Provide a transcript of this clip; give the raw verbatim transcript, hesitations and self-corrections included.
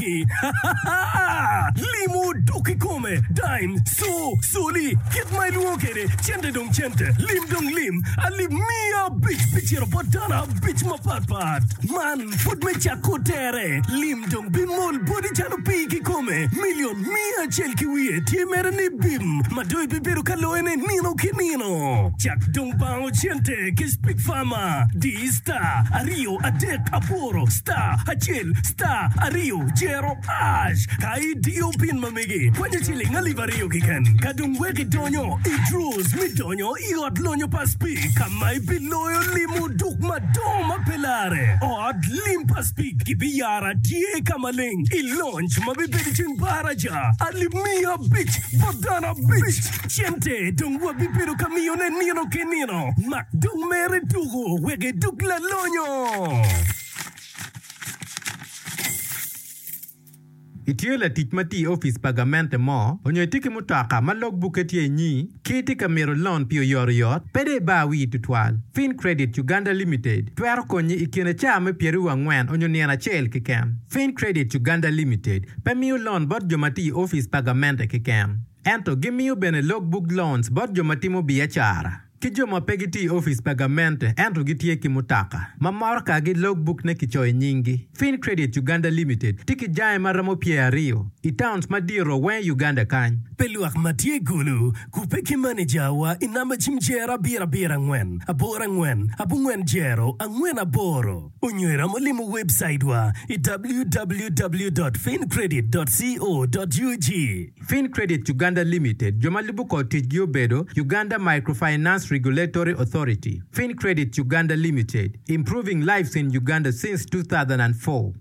Limo doki come dime so soli kit my luokere chente dong chente lim dong lim ali mia bitch bitch botana bitch ma pat pat man put me chakotere lim dong bimol body chano piki come million mia chel kiwi ti mere ni bim ma doi bibiru kaloene nino kinino chak dong bao chente kis big fama di star ario adek aporo star achel star ario jero ash kai dio pin mamigi kwenye chili ngali vario kiken kadung weki donyo idrus mi donyo iot lonyo paspi kamai biloyo limu duk madoma pelare od lim paspi kibiyara die kamaling ilonch mabibedi chin baraja alimia bitch bodana bitch chente dung wabibiru kamione nino kenino mak dung mere dugo wege duk la lonyo. Itiola titmati office pagamente mo, onyo tiki mutaka ma logbook etie nyi, kiti kamero loan pio yor yor, pede ba wi tutwal. Fin Credit Uganda Limited, tuero konyi ikine chame pieru wangwen onyo niana chel kikem. Fin Credit Uganda Limited, pemiu loan bot jomati office pagamente kikem. Ento gimiu bene logbook loans bot jomati mo biachara. Kijoma pegiti office pagamente ento gitie kimutaka. Mamorka gi logbook ne kichoy nyingi. Fin Credit Uganda Limited tiki jae maramo pia rio. Itowns madiro wen Uganda kany. Peluak matie gulu kupeki manager wa inama chimjera bira bira ngwen. Abora ngwen, abu ngwen jero, angwen aboro. Unywera molimu website wa w w w dot fin credit dot co dot u g. Fin Credit Uganda Limited jomalibu ko tijgio bedo Uganda Microfinance Regulatory Authority. Fin Credit Uganda Limited, improving lives in Uganda since two thousand four.